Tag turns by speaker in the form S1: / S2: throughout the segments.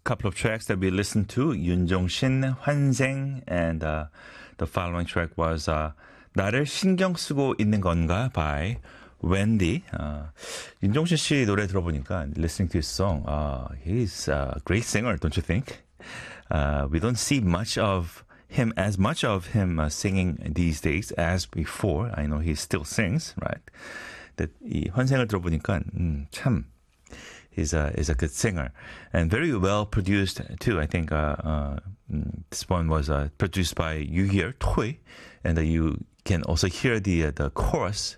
S1: couple of tracks that we listened to, 윤종신, 환생, and the following track was 나를 신경 쓰고 있는 건가 by Wendy. 윤종신 씨 노래 들어보니까 listening to his song, he's a great singer, don't you think? We don't see much of him singing these days as before. I know he still sings, right? That 이 환생을 들어보니까 참 is a good singer and very well produced too. I think this one was produced by You Hear Toy, and you can also hear the chorus,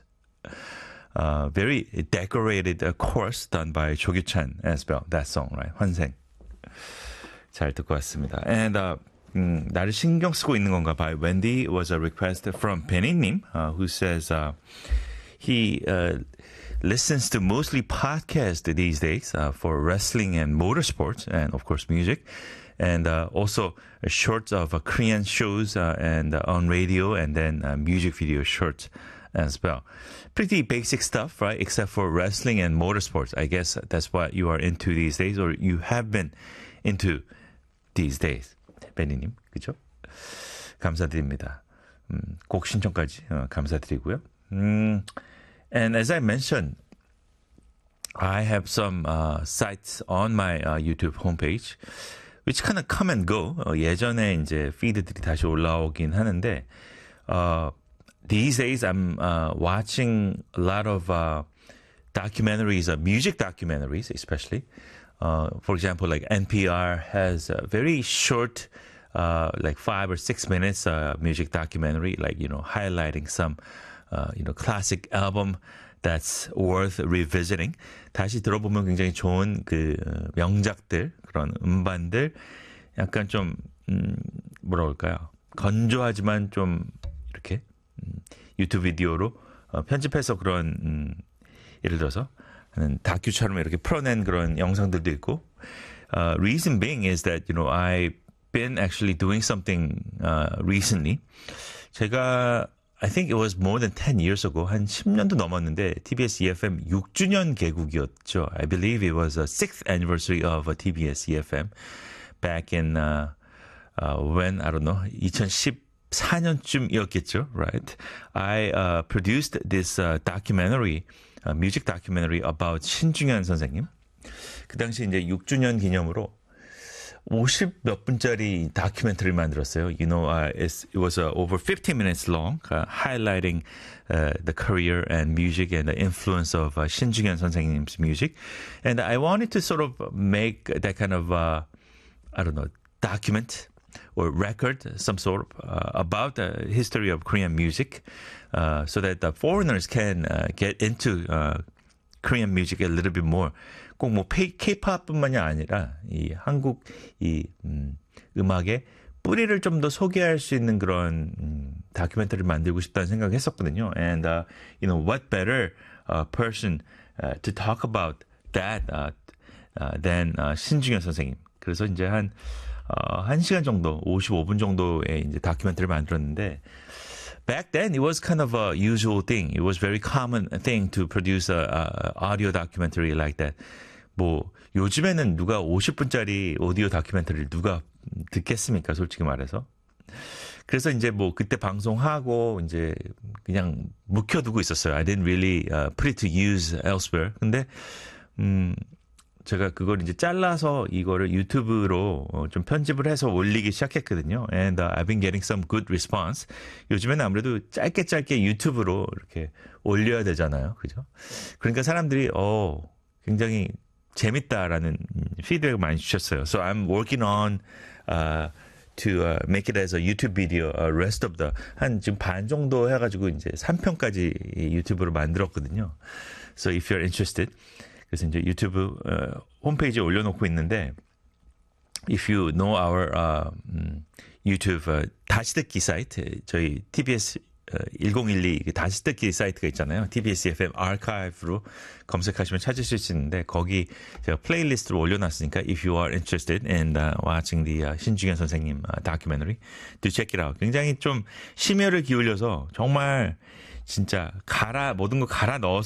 S1: very decorated chorus done by 조규찬 as well. That song, right? 환생. 잘 듣고 왔습니다. And 나를 신경 쓰고 있는 건가 by Wendy was a request from 베니님, who says he listens to mostly podcasts these days for wrestling and motorsports, and of course music, and also shorts of Korean shows and on radio, and then music video shorts as well. Pretty basic stuff, right? Except for wrestling and motorsports. I guess that's what you are into these days, or you have been into these days. 베니님, 그죠? 감사드립니다. 곡 신청까지 감사드리고요. And as I mentioned, I have some sites on my YouTube homepage, which kind of come and go. 예전에 이제 피드들이 다시 올라오긴 하는데, these days I'm watching a lot of documentaries, music documentaries especially. For example, like NPR has a very short, like 5 or 6 minutes music documentary, like, highlighting some classic album that's worth revisiting. 다시 들어보면 굉장히 좋은 그 명작들, 그런 음반들, 약간 좀 뭐라 그럴까요? 건조하지만 좀 이렇게 유튜브 비디오로 편집해서 그런 예를 들어서 다큐처럼 이렇게 풀어낸 그런 영상들도 있고. Reason being is that I've been actually doing something recently. 제가 I think it was more than 10 years ago. 한 10년도 넘었는데 TBS EFM 6주년 개국이었죠. I believe it was the 6th anniversary of TBS EFM back in when, I don't know, 2014년쯤이었겠죠, right? I produced this documentary, music documentary about 신중현 선생님. 그 당시 이제 6주년 기념으로 50 몇 분짜리 다큐멘터리를 만들었어요. It was over 50 minutes long, highlighting the career and music and the influence of 신중현 선생님's music. And I wanted to sort of make that kind of, document or record, some sort of, about the history of Korean music, so that the foreigners can get into Korean music a little bit more. 꼭 뭐 K-팝뿐만이 아니라 이 한국 음악의 뿌리를 좀 더 소개할 수 있는 그런 다큐멘터리를 만들고 싶다는 생각을 했었거든요. And what better person to talk about that than 신중현 선생님. 그래서 이제 한 1시간 정도, 55분 정도의 이제 다큐멘터리를 만들었는데, back then, it was kind of a usual thing. It was very common thing to produce a audio documentary like that. 뭐 요즘에는 누가 50분짜리 오디오 다큐멘터리를 누가 듣겠습니까? 솔직히 말해서. 그래서 이제 뭐 그때 방송하고 이제 그냥 묵혀두고 있었어요. I didn't really put it to use elsewhere. 근데 제가 그걸 이제 잘라서 이거를 유튜브로 좀 편집을 해서 올리기 시작했거든요. And I've been getting some good response. 요즘에는 아무래도 짧게 유튜브로 이렇게 올려야 되잖아요. 그죠? 그러니까 사람들이 굉장히 재밌다라는 피드백을 많이 주셨어요. So I'm working on to make it as a YouTube video, rest of the 한 지금 반 정도 해가지고 이제 3편까지 유튜브로 만들었거든요. So if you're interested, 그래서 이제 유튜브 홈페이지에 올려놓고 있는데, if you know our YouTube 다시 듣기 사이트, 저희 TBS 1012 다시 듣기 사이트가 있잖아요. TBS EFM 아카이브로 검색하시면 찾으실 수 있는데, 거기 제가 플레이리스트로 올려놨으니까 if you are interested in watching the 신중현 선생님 documentary, do check it out. 굉장히 좀 심혈을 기울여서 정말 진짜 모든 거 갈아 넣어서